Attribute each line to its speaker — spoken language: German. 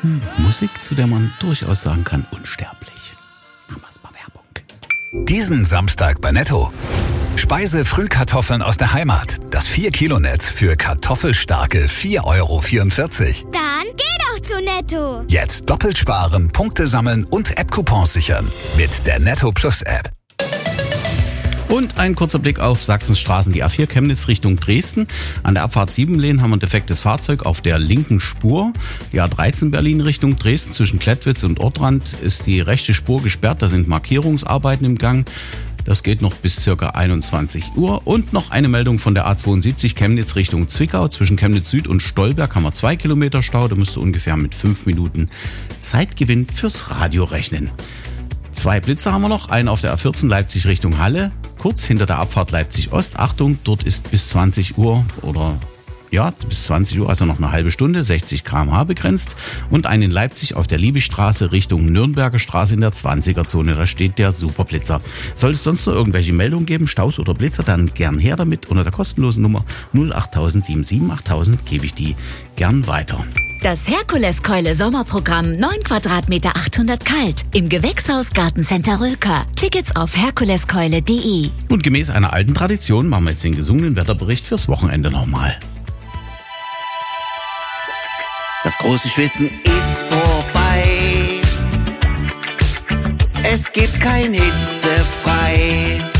Speaker 1: Musik, zu der man durchaus sagen kann, unsterblich. Machen wir erstmal Werbung.
Speaker 2: Diesen Samstag bei Netto. Speise-Frühkartoffeln aus der Heimat. Das 4-Kilo-Netz für kartoffelstarke 4,44 €.
Speaker 3: Dann geh doch zu Netto.
Speaker 2: Jetzt doppelt sparen, Punkte sammeln und App-Coupons sichern. Mit der Netto Plus App.
Speaker 1: Und ein kurzer Blick auf Sachsens Straßen. Die A4 Chemnitz Richtung Dresden. An der Abfahrt 7-Lehn haben wir ein defektes Fahrzeug auf der linken Spur. Die A13 Berlin Richtung Dresden zwischen Klettwitz und Ortrand ist die rechte Spur gesperrt. Da sind Markierungsarbeiten im Gang. Das geht noch bis ca. 21 Uhr. Und noch eine Meldung von der A72 Chemnitz Richtung Zwickau. Zwischen Chemnitz Süd und Stolberg haben wir 2 Kilometer Stau. Da musst du ungefähr mit 5 Minuten Zeitgewinn fürs Radio rechnen. 2 Blitzer haben wir noch. Einen auf der A14 Leipzig Richtung Halle. Kurz hinter der Abfahrt Leipzig-Ost. Achtung, dort ist bis 20 Uhr bis 20 Uhr, also noch eine halbe Stunde, 60 km/h begrenzt. Und einen in Leipzig auf der Liebigstraße Richtung Nürnberger Straße in der 20er-Zone. Da steht der Superblitzer. Soll es sonst noch irgendwelche Meldungen geben, Staus oder Blitzer, dann gern her damit. Unter der kostenlosen Nummer 08077 8000 gebe ich die gern weiter.
Speaker 4: Das Herkuleskeule Sommerprogramm 9 Quadratmeter 800 kalt im Gewächshaus Gartencenter Rülker. Tickets auf herkuleskeule.de.
Speaker 1: Und gemäß einer alten Tradition machen wir jetzt den gesungenen Wetterbericht fürs Wochenende nochmal.
Speaker 5: Das große Schwitzen ist vorbei. Es gibt kein Hitzefrei.